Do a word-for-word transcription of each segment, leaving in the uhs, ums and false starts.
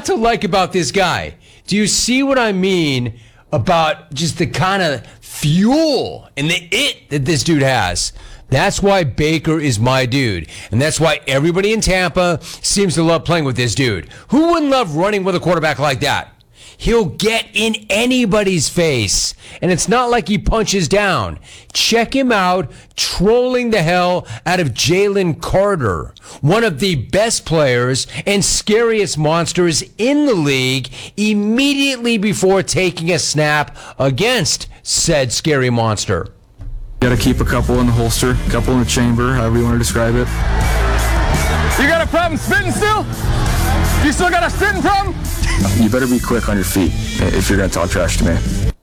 not to like about this guy? Do you see what I mean about just the kind of fuel and the it that this dude has? That's why Baker is my dude. And that's why everybody in Tampa seems to love playing with this dude. Who wouldn't love running with a quarterback like that? He'll get in anybody's face. And it's not like he punches down. Check him out trolling the hell out of Jalen Carter, one of the best players and scariest monsters in the league, immediately before taking a snap against said scary monster. You gotta keep a couple in the holster, a couple in the chamber, however you want to describe it. You got a problem spitting still? You still got a spitting problem? You better be quick on your feet if you're gonna talk trash to me.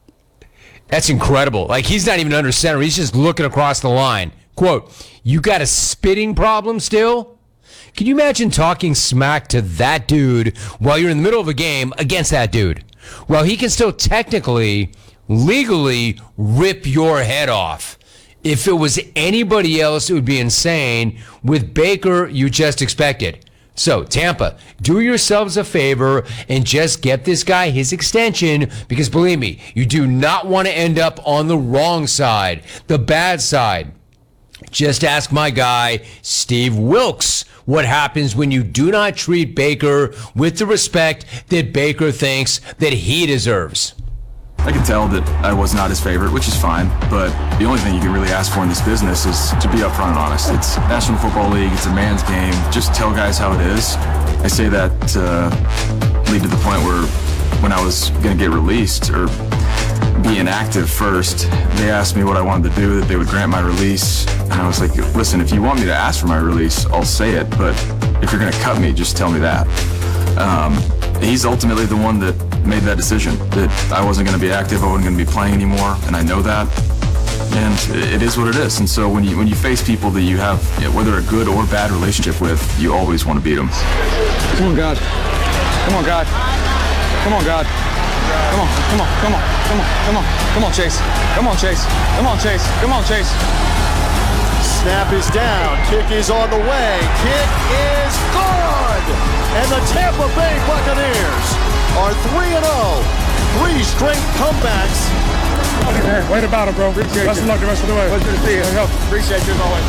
That's incredible. Like, he's not even under center. He's just looking across the line. Quote, you got a spitting problem still? Can you imagine talking smack to that dude while you're in the middle of a game against that dude? Well, he can still technically, legally rip your head off. If it was anybody else, it would be insane. With Baker, you just expect it. So, Tampa, do yourselves a favor and just get this guy his extension, because believe me, you do not want to end up on the wrong side, the bad side. Just ask my guy, Steve Wilks, what happens when you do not treat Baker with the respect that Baker thinks that he deserves. I can tell that I was not his favorite, which is fine, but the only thing you can really ask for in this business is to be upfront and honest. It's National Football League, it's a man's game. Just tell guys how it is. I say that to lead to the point where when I was going to get released or be inactive first, they asked me what I wanted to do, that they would grant my release. And I was like, listen, if you want me to ask for my release, I'll say it, but if you're going to cut me, just tell me that. Um, he's ultimately the one that made that decision, that I wasn't going to be active, I wasn't going to be playing anymore, and I know that. And it is what it is. And so when you when you face people that you have, you know, whether a good or bad relationship with, you always want to beat them. Come on, God. Come on, God. Come on, God. Come on, come on, come on, come on, come on. Come on, Chase. Come on, Chase. Come on, Chase. Come on, Chase. Snap is down. Kick is on the way. Kick is good. And the Tampa Bay Buccaneers are three and oh. Three straight comebacks. Hey, way to battle, bro. Appreciate Best of luck the rest of the way. Pleasure to see you. Appreciate you as always.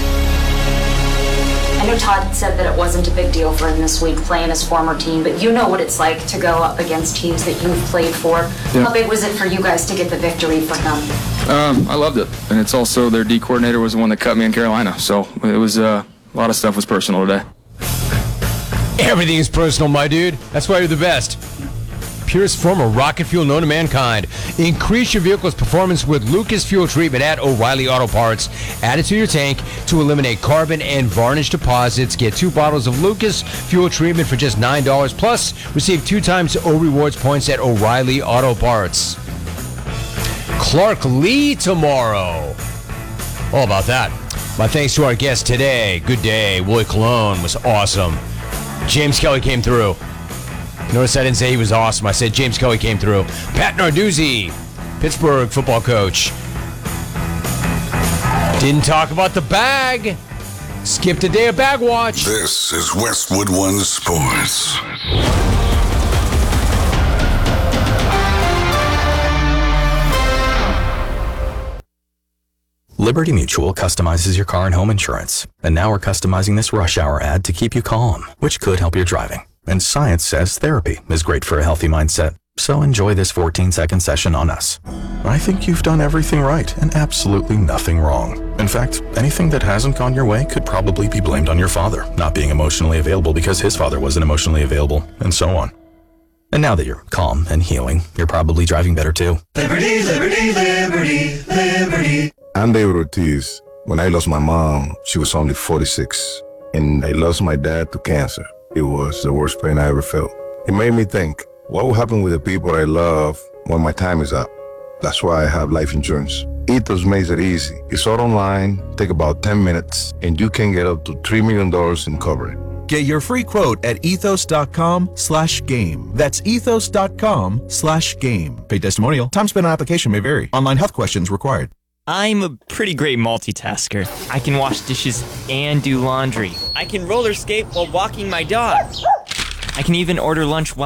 I know Todd said that it wasn't a big deal for him this week playing his former team, but you know what it's like to go up against teams that you've played for. Yeah. How big was it for you guys to get the victory for him? Um, I loved it. And it's also their D coordinator was the one that cut me in Carolina. So it was uh, a lot of stuff was personal today. Everything is personal, my dude. That's why you're the best. Purest form of rocket fuel known to mankind. Increase your vehicle's performance with Lucas Fuel Treatment at O'Reilly Auto Parts. Add it to your tank to eliminate carbon and varnish deposits. Get two bottles of Lucas Fuel Treatment for just nine dollars. Plus, receive two times O Rewards points at O'Reilly Auto Parts. Clark Lee tomorrow. All about that. My thanks to our guest today. Good day. Willie Colon was awesome. James Kelly came through. Notice I didn't say he was awesome. I said James Kelly came through. Pat Narduzzi, Pittsburgh football coach. Didn't talk about the bag. Skipped a day of bag watch. This is Westwood One Sports. Liberty Mutual customizes your car and home insurance. And now we're customizing this rush hour ad to keep you calm, which could help your driving. And science says therapy is great for a healthy mindset. So enjoy this fourteen-second session on us. I think you've done everything right and absolutely nothing wrong. In fact, anything that hasn't gone your way could probably be blamed on your father not being emotionally available because his father wasn't emotionally available, and so on. And now that you're calm and healing, you're probably driving better too. Liberty, liberty, liberty, liberty. I'm David Ortiz. When I lost my mom, she was only forty-six, and I lost my dad to cancer. It was the worst pain I ever felt. It made me think, what will happen with the people I love when my time is up? That's why I have life insurance. Ethos makes it easy. It's all online, take about ten minutes, and you can get up to three million dollars in coverage. Get your free quote at ethos.com slash game. That's ethos.com slash game. Paid testimonial. Time spent on application may vary. Online health questions required. I'm a pretty great multitasker. I can wash dishes and do laundry. I can roller skate while walking my dog. I can even order lunch while